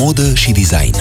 modă și design.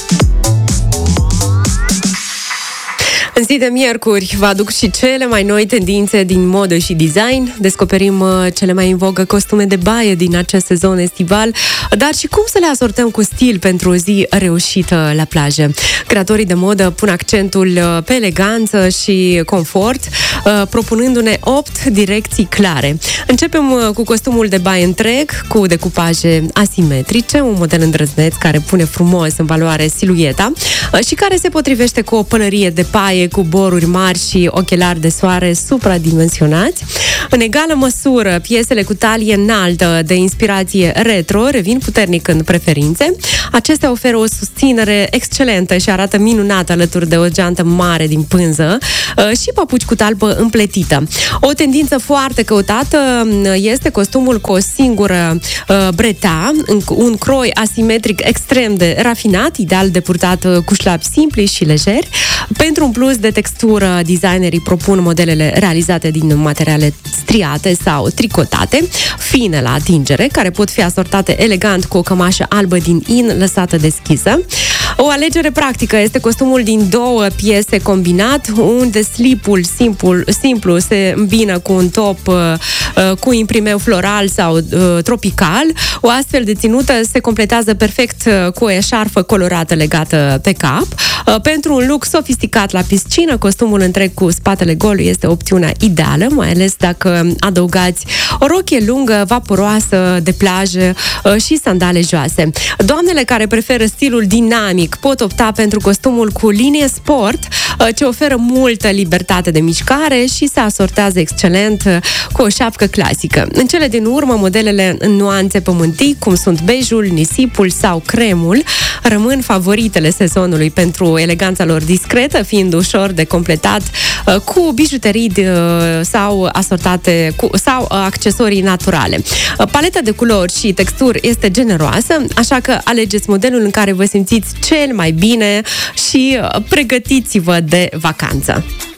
În zi de miercuri vă aduc și cele mai noi tendințe din modă și design. Descoperim cele mai în vogă costume de baie din acest sezon estival, dar și cum să le asortăm cu stil pentru o zi reușită la plajă. Creatorii de modă pun accentul pe eleganță și confort, propunându-ne 8 direcții clare. Începem cu costumul de baie întreg, cu decupaje asimetrice, un model îndrăzneț care pune frumos în valoare silueta și care se potrivește cu o pălărie de paie cu boruri mari și ochelari de soare supradimensionați. În egală măsură, piesele cu talie înaltă de inspirație retro revin puternic în preferințe. Acestea oferă o susținere excelentă și arată minunat alături de o geantă mare din pânză și papuci cu talpă împletită. O tendință foarte căutată este costumul cu o singură bretea, un croi asimetric extrem de rafinat, ideal de purtat cu șlapi simpli și lejeri. Pentru un plus de textură, designerii propun modelele realizate din materiale striate sau tricotate, fine la atingere, care pot fi asortate elegant cu o cămașă albă din in lăsată deschisă. O alegere practică este costumul din 2 piese combinat, unde slipul simplu se îmbină cu un top cu imprimeu floral sau tropical. O astfel de ținută se completează perfect cu o eșarfă colorată legată pe cap. Pentru un look sofisticat la piscină, costumul întreg cu spatele gol este opțiunea ideală, mai ales dacă adăugați o rochie lungă, vaporoasă, de plajă și sandale joase. Doamnele care preferă stilul dinamic pot opta pentru costumul cu linie sport, ce oferă multă libertate de mișcare și se asortează excelent cu o șapcă clasică. În cele din urmă, modelele în nuanțe pământii, cum sunt bejul, nisipul sau cremul, rămân favoritele sezonului pentru eleganța lor discretă, fiind ușor de completat cu bijuterii sau asortate sau accesorii naturale. Paleta de culori și texturi este generoasă, așa că alegeți modelul în care vă simțiți cel mai bine și pregătiți-vă de vacanță.